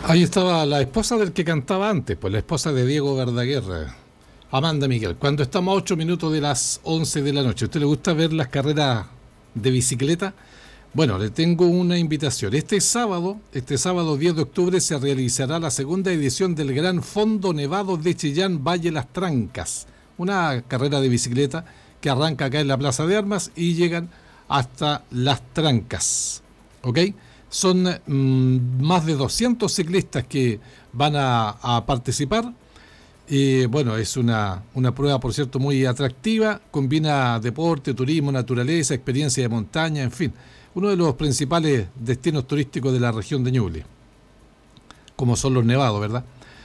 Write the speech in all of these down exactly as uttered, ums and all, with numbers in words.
Ahí estaba la esposa del que cantaba antes, pues la esposa de Diego Verdaguer, Amanda Miguel. Cuando estamos a ocho minutos de las once de la noche, ¿a usted le gusta ver las carreras de bicicleta? Bueno, le tengo una invitación. Este sábado, este sábado diez de octubre, se realizará la segunda edición del Gran Fondo Nevado de Chillán Valle Las Trancas. Una carrera de bicicleta que arranca acá en la Plaza de Armas y llegan hasta Las Trancas. ¿Ok? Son mmm, más de doscientos ciclistas que van a, a participar. Eh, bueno, es una, una prueba, por cierto, muy atractiva. Combina deporte, turismo, naturaleza, experiencia de montaña, en fin. Uno de los principales destinos turísticos de la región de Ñuble, como son los nevados, ¿verdad?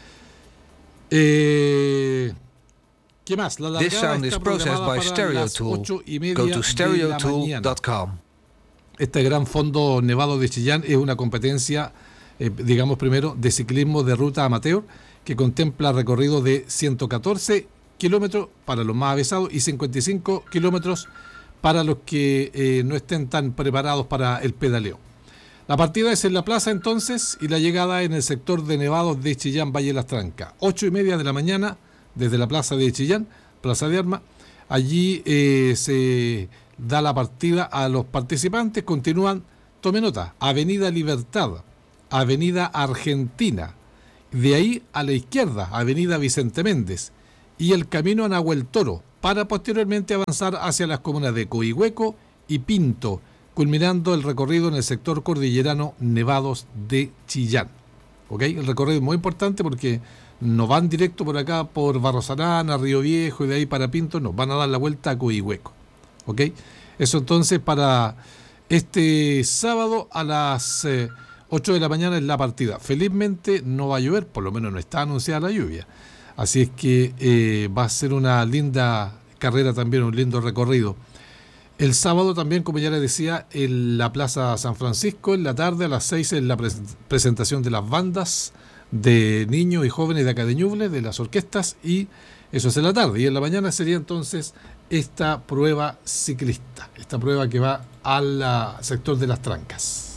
Eh, ¿Qué más? La largada está programada para las ocho y media de la mañana. Este Gran Fondo Nevado de Chillán es una competencia, eh, digamos primero, de ciclismo de ruta amateur, que contempla recorrido de ciento catorce kilómetros para los más avesados y cincuenta y cinco kilómetros para los que eh, no estén tan preparados para el pedaleo. La partida es en la plaza entonces y la llegada en el sector de nevados de Chillán Valle Las Trancas. Ocho y media de la mañana desde la plaza de Chillán, Plaza de Armas. Allí eh, se da la partida a los participantes. Continúan, tome nota, Avenida Libertad, Avenida Argentina, de ahí a la izquierda, Avenida Vicente Méndez y el camino a Nahuel Toro, para posteriormente avanzar hacia las comunas de Coihueco y Pinto, culminando el recorrido en el sector cordillerano Nevados de Chillán. ¿Ok? El recorrido es muy importante porque no van directo por acá, por Barros Arana, Río Viejo y de ahí para Pinto, no, van a dar la vuelta a Coihueco. ¿Ok? Eso entonces para este sábado a las eh, ocho de la mañana es la partida. Felizmente no va a llover, por lo menos no está anunciada la lluvia. Así es que eh, va a ser una linda carrera también, un lindo recorrido. El sábado también, como ya les decía, en la Plaza San Francisco, en la tarde a las seis, en la pre- presentación de las bandas de niños y jóvenes de acá de Ñuble, de las orquestas, y eso es en la tarde. Y en la mañana sería entonces esta prueba ciclista, esta prueba que va al sector de Las Trancas.